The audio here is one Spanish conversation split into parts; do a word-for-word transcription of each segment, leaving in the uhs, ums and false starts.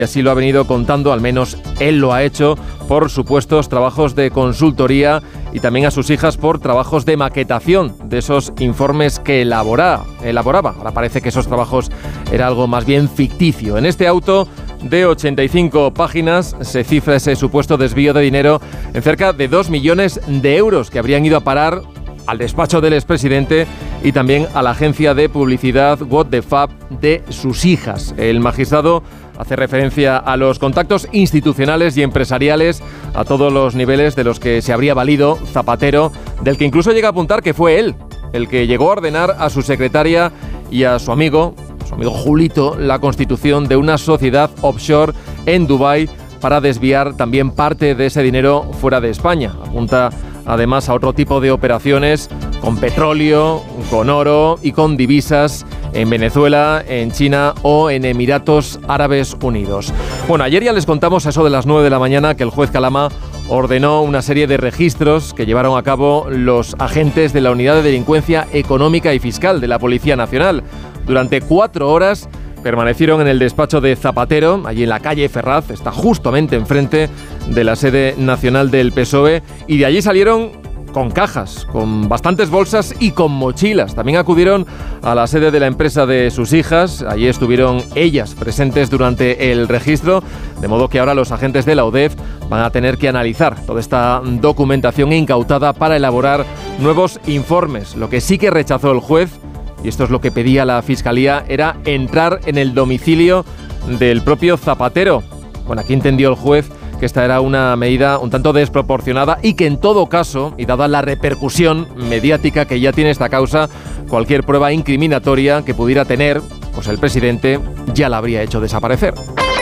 Así lo ha venido contando, al menos él lo ha hecho, por supuestos trabajos de consultoría y también a sus hijas por trabajos de maquetación de esos informes que elabora, elaboraba. Ahora parece que esos trabajos era algo más bien ficticio. En este auto de ochenta y cinco páginas se cifra ese supuesto desvío de dinero en cerca de dos millones de euros que habrían ido a parar al despacho del expresidente y también a la agencia de publicidad What the Fab de sus hijas. El magistrado hace referencia a los contactos institucionales y empresariales a todos los niveles de los que se habría valido Zapatero, del que incluso llega a apuntar que fue él el que llegó a ordenar a su secretaria y a su amigo, su amigo Julito, la constitución de una sociedad offshore en Dubái para desviar también parte de ese dinero fuera de España. Apunta además a otro tipo de operaciones con petróleo, con oro y con divisas en Venezuela, en China o en Emiratos Árabes Unidos. Bueno, ayer ya les contamos a eso de las nueve de la mañana que el juez Calama ordenó una serie de registros que llevaron a cabo los agentes de la Unidad de Delincuencia Económica y Fiscal de la Policía Nacional. Durante cuatro horas permanecieron en el despacho de Zapatero, allí en la calle Ferraz, está justamente enfrente de la sede nacional del P S O E, y de allí salieron con cajas, con bastantes bolsas y con mochilas. También acudieron a la sede de la empresa de sus hijas, allí estuvieron ellas presentes durante el registro, de modo que ahora los agentes de la U D E F van a tener que analizar toda esta documentación incautada para elaborar nuevos informes. Lo que sí que rechazó el juez, y esto es lo que pedía la Fiscalía, era entrar en el domicilio del propio Zapatero. Bueno, aquí entendió el juez que esta era una medida un tanto desproporcionada y que en todo caso, y dada la repercusión mediática que ya tiene esta causa, cualquier prueba incriminatoria que pudiera tener, pues el presidente ya la habría hecho desaparecer.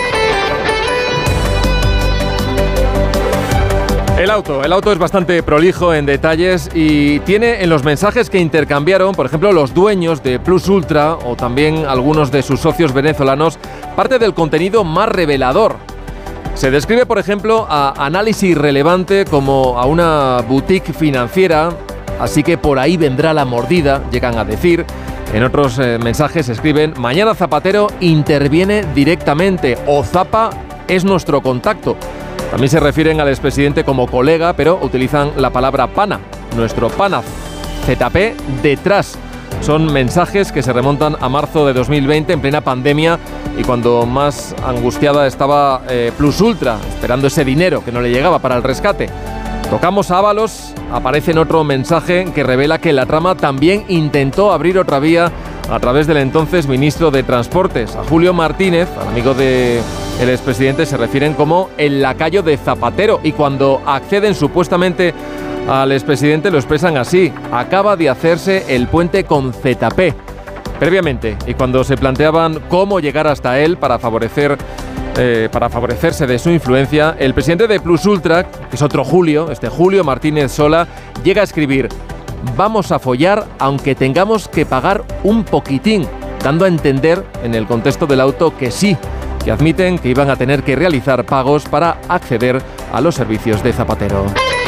El auto, el auto es bastante prolijo en detalles y tiene en los mensajes que intercambiaron, por ejemplo, los dueños de Plus Ultra o también algunos de sus socios venezolanos, parte del contenido más revelador. Se describe, por ejemplo, a Análisis Relevante como a una boutique financiera, así que por ahí vendrá la mordida, llegan a decir. En otros eh, mensajes escriben: mañana Zapatero interviene directamente o Zapa es nuestro contacto. También se refieren al expresidente como colega, pero utilizan la palabra pana, nuestro pana, Z P detrás. Son mensajes que se remontan a marzo de dos mil veinte, en plena pandemia, y cuando más angustiada estaba eh, Plus Ultra, esperando ese dinero que no le llegaba para el rescate. Tocamos a Ábalos, aparece en otro mensaje que revela que la trama también intentó abrir otra vía a través del entonces ministro de Transportes. A Julio Martínez, al amigo del expresidente, se refieren como el lacayo de Zapatero, y cuando acceden supuestamente al expresidente lo expresan así: acaba de hacerse el puente con Z P. Previamente, y cuando se planteaban cómo llegar hasta él para favorecer eh, para favorecerse de su influencia, el presidente de Plus Ultra, que es otro Julio, este Julio Martínez Sola, llega a escribir: vamos a follar aunque tengamos que pagar un poquitín, dando a entender en el contexto del auto que sí, que admiten que iban a tener que realizar pagos para acceder a los servicios de Zapatero.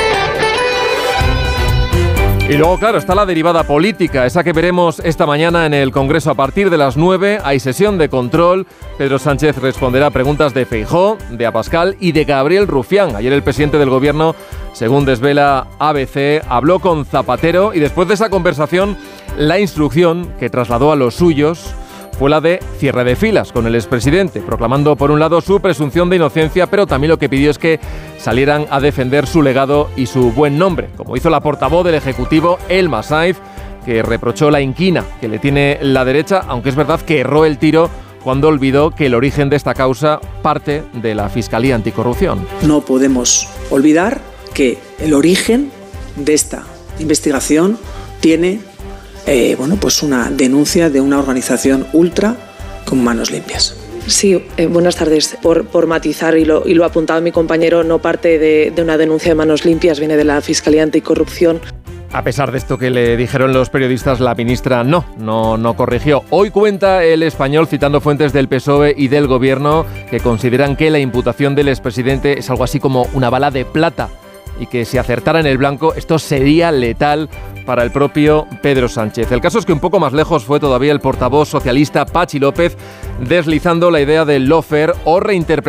Y luego, claro, está la derivada política, esa que veremos esta mañana en el Congreso a partir de las nueve. Hay sesión de control. Pedro Sánchez responderá a preguntas de Feijóo, de Abascal y de Gabriel Rufián. Ayer el presidente del Gobierno, según desvela A B C, habló con Zapatero y después de esa conversación, la instrucción que trasladó a los suyos fue la de cierre de filas con el expresidente, proclamando por un lado su presunción de inocencia, pero también lo que pidió es que salieran a defender su legado y su buen nombre, como hizo la portavoz del Ejecutivo, Elma Sainz, que reprochó la inquina que le tiene la derecha, aunque es verdad que erró el tiro cuando olvidó que el origen de esta causa parte de la Fiscalía Anticorrupción. No podemos olvidar que el origen de esta investigación tiene Eh, bueno, pues una denuncia de una organización ultra con manos limpias. Sí, eh, buenas tardes. Por, por matizar, y lo, y lo ha apuntado mi compañero, no parte de, de una denuncia de manos limpias, viene de la Fiscalía Anticorrupción. A pesar de esto que le dijeron los periodistas, la ministra no, no, no corrigió. Hoy cuenta El Español, citando fuentes del P S O E y del Gobierno, que consideran que la imputación del expresidente es algo así como una bala de plata y que si acertara en el blanco esto sería letal para el propio Pedro Sánchez. El caso es que un poco más lejos fue todavía el portavoz socialista Pachi López, deslizando la idea del lawfare o reinterpretación